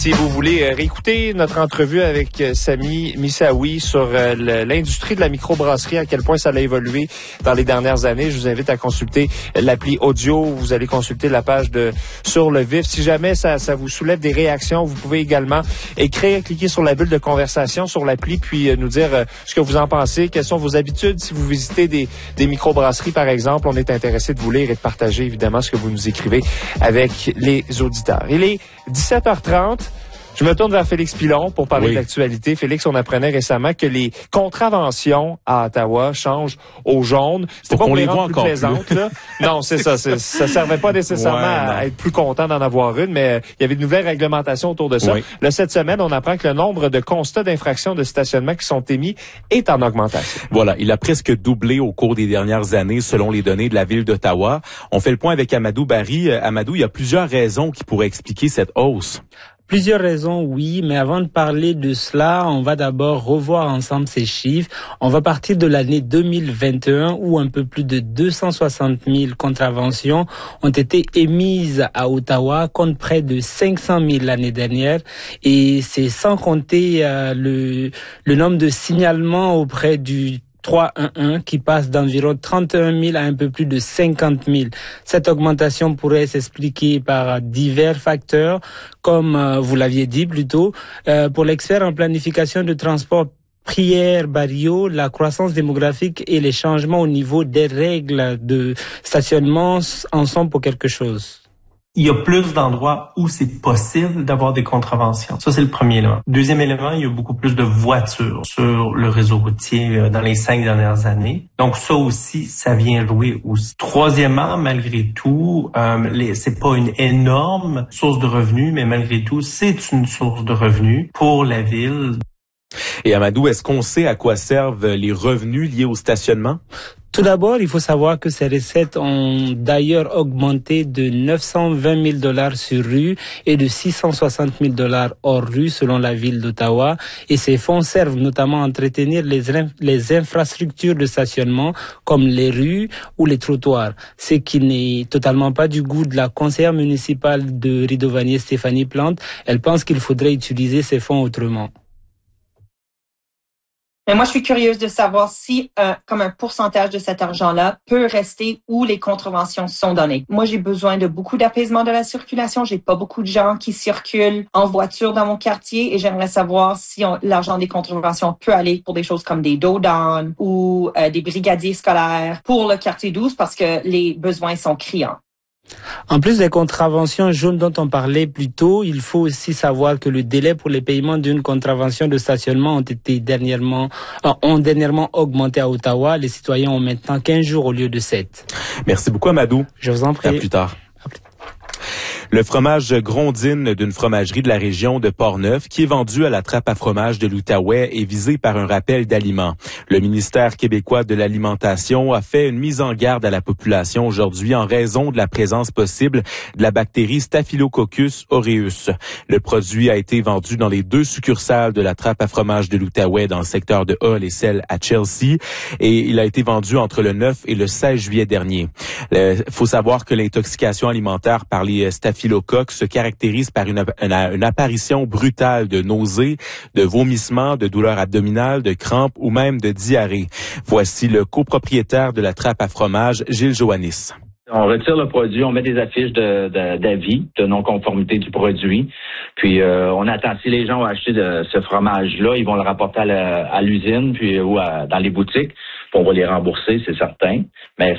Si vous voulez réécouter notre entrevue avec Samy Missaoui sur l'industrie de la microbrasserie, à quel point ça a évolué dans les dernières années, je vous invite à consulter l'appli audio. Vous allez consulter la page de Sur le Vif. Si jamais ça vous soulève des réactions, vous pouvez également écrire, cliquer sur la bulle de conversation sur l'appli, puis nous dire ce que vous en pensez, quelles sont vos habitudes. Si vous visitez des microbrasseries, par exemple, on est intéressé de vous lire et de partager évidemment ce que vous nous écrivez avec les auditeurs. Il est 17h30. Je me tourne vers Félix Pilon pour parler de l'actualité. Félix, on apprenait récemment que les contraventions à Ottawa changent au jaune. C'était pas pour les rendre plus plaisantes, là. Non, c'est ça. Ça servait pas nécessairement à être plus content d'en avoir une, mais il y avait de nouvelles réglementations autour de ça. Oui. Là, cette semaine, on apprend que le nombre de constats d'infractions de stationnement qui sont émis est en augmentation. Voilà, il a presque doublé au cours des dernières années, selon les données de la Ville d'Ottawa. On fait le point avec Amadou Barry. Amadou, il y a plusieurs raisons qui pourraient expliquer cette hausse. Plusieurs raisons, oui, mais avant de parler de cela, on va d'abord revoir ensemble ces chiffres. On va partir de l'année 2021 où un peu plus de 260 000 contraventions ont été émises à Ottawa contre près de 500 000 l'année dernière. Et c'est sans compter le nombre de signalements auprès du 311 qui passe d'environ 31 000 à un peu plus de 50 000. Cette augmentation pourrait s'expliquer par divers facteurs, comme vous l'aviez dit plus tôt. Pour l'expert en planification de transport Pierre Barrio, la croissance démographique et les changements au niveau des règles de stationnement en sont pour quelque chose. Il y a plus d'endroits où c'est possible d'avoir des contraventions. Ça, c'est le premier élément. Deuxième élément, il y a beaucoup plus de voitures sur le réseau routier dans les 5 dernières années. Donc, ça aussi, ça vient jouer aussi. Troisièmement, malgré tout, c'est pas une énorme source de revenus, mais malgré tout, c'est une source de revenus pour la ville. Et Amadou, est-ce qu'on sait à quoi servent les revenus liés au stationnement? Tout d'abord, il faut savoir que ces recettes ont d'ailleurs augmenté de 920 000 $ sur rue et de 660 000 $ hors rue selon la ville d'Ottawa. Et ces fonds servent notamment à entretenir les infrastructures de stationnement comme les rues ou les trottoirs. Ce qui n'est totalement pas du goût de la conseillère municipale de Rideau-Vanier, Stéphanie Plante. Elle pense qu'il faudrait utiliser ces fonds autrement. Mais moi, je suis curieuse de savoir si, comme un pourcentage de cet argent-là peut rester où les contraventions sont données. Moi, j'ai besoin de beaucoup d'apaisement de la circulation. J'ai pas beaucoup de gens qui circulent en voiture dans mon quartier et j'aimerais savoir si l'argent des contraventions peut aller pour des choses comme des dos-down ou des brigadiers scolaires pour le quartier 12 parce que les besoins sont criants. En plus des contraventions jaunes dont on parlait plus tôt, il faut aussi savoir que le délai pour les paiements d'une contravention de stationnement ont dernièrement augmenté à Ottawa. Les citoyens ont maintenant 15 jours au lieu de 7. Merci beaucoup, Amadou. Je vous en prie. À plus tard. Le fromage Grondine d'une fromagerie de la région de Portneuf, qui est vendu à la trappe à fromage de l'Outaouais, est visé par un rappel d'aliments. Le ministère québécois de l'Alimentation a fait une mise en garde à la population aujourd'hui en raison de la présence possible de la bactérie Staphylococcus aureus. Le produit a été vendu dans les 2 succursales de la trappe à fromage de l'Outaouais dans le secteur de Hull et celle à Chelsea, et il a été vendu entre le 9 et le 16 juillet dernier. Faut savoir que l'intoxication alimentaire par les staphylocoques se caractérise par une apparition brutale de nausées, de vomissements, de douleurs abdominales, de crampes ou même de diarrhée. Voici le copropriétaire de la trappe à fromage, Gilles Joannis. On retire le produit, on met des affiches d'avis, de non-conformité du produit. Puis on attend, si les gens ont acheté ce fromage-là, ils vont le rapporter à l'usine puis ou dans les boutiques. Puis on va les rembourser, c'est certain. Mais